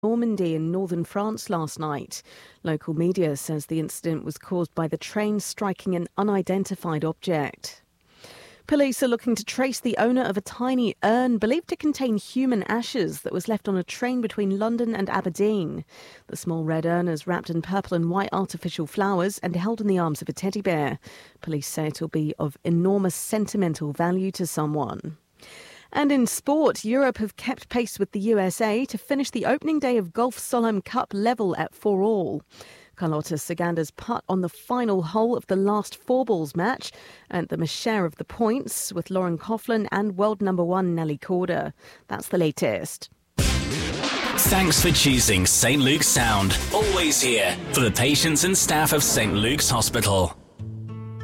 Normandy in northern France last night. Local media says the incident was caused by the train striking an unidentified object. Police are looking to trace the owner of a tiny urn believed to contain human ashes that was left on a train between London and Aberdeen. The small red urn is wrapped in purple and white artificial flowers and held in the arms of a teddy bear. Police say it will be of enormous sentimental value to someone. And in sport, Europe have kept pace with the USA to finish the opening day of Golf Solheim Cup level at 4-all. Carlota Saganda's putt on the final hole of the last four-balls match earned them a share of the points with Lauren Coughlin and world number one Nelly Korda. That's the latest. Thanks for choosing St Luke's Sound. Always here for the patients and staff of St Luke's Hospital.